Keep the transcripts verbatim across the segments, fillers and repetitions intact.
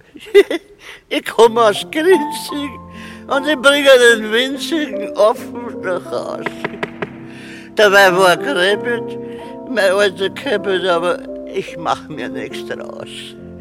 Ich komme aus Grinzing und ich bringe den winzigen Apfel nach Hause. Dabei war kribbelt, mein alter Käppelt, aber ich mach mir nichts draus.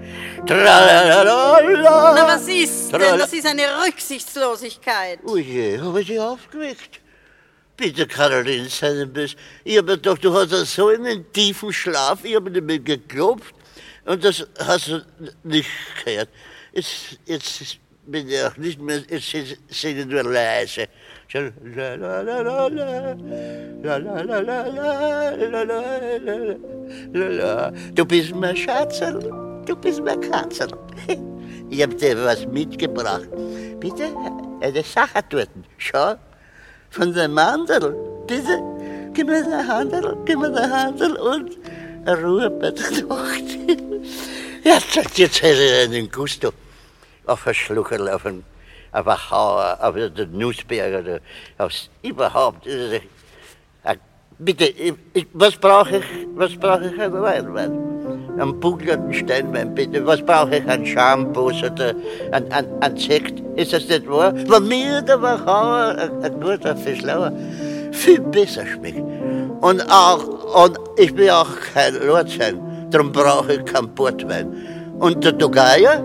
Tralalala. Na, was ist denn? Das ist eine Rücksichtslosigkeit. Oh je, habe ich dich aufgeweckt? Bitte, Caroline, sei nicht böse. Ich hab gedacht, du hast so einen tiefen Schlaf, ich habe nicht mehr geklopft und das hast du nicht gehört. Jetzt, jetzt bin ich auch nicht mehr, jetzt singe ich nur leise. Schon la la la la la, la la la la la, la la la la. Du bist mein Schatzel, du bist mein Katzel. Ich hab dir was mitgebracht. Bitte, eine Sache dort. Schau, von der Mandel. Bitte, gib mir eine Handel, gib mir eine Handel und eine Ruhe bei der Nacht. Ja, jetzt hätte ich einen Gusto auf ein Schluckerl, auf ein auf ein Hauer, auf den Nussberg oder aufs überhaupt. Äh, bitte, ich, ich, was brauche ich, was brauche ich an Weinwein? Einen bugelnden Steinwein, bitte. Was brauche ich an Shampoos oder an, an, an Sekt? Ist das nicht wahr? Wenn mir der Wachauer, ein, ein guter Fischlauer, viel besser schmeckt. Und auch, und ich will auch kein Lord sein, darum brauche ich keinen Portwein. Und der Togaya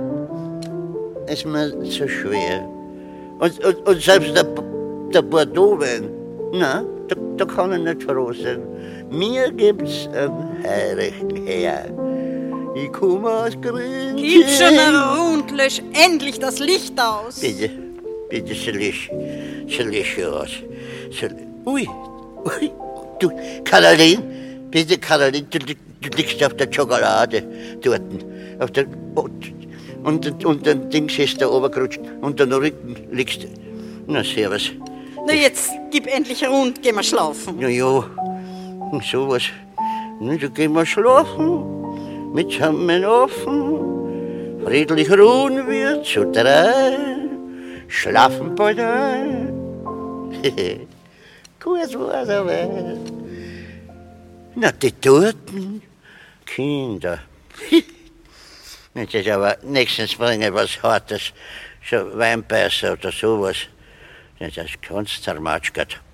ist mir zu schwer. Und, und, und selbst der, der Bordeaux-Wein, na, da, da kann ich nicht froh sein. Mir gibt's einen heiligen Herr. Ich komme aus Grinzing. Gib schon eine und lösch endlich das Licht aus. Bitte, bitte, sie lösch, sie lösch aus. Sie, ui, ui, du, Caroline, bitte, Caroline, du, du liegst auf der Schokolade dort. Auf der, und, und, und dann Dings ist da oben gerutscht und dann Rücken liegst du. Na, servus. Na, jetzt gib endlich rund, geh mal schlafen. Na ja, sowas. Na, da gehen wir schlafen, mit Hammen offen, friedlich ruhen wir zu drei, schlafen bald ein. Gut war's aber. Na, die toten Kinder. Nicht jetzt aber nächstens bringen was Hartes, so Weinbeißer oder sowas. Das kannst du zermatschert.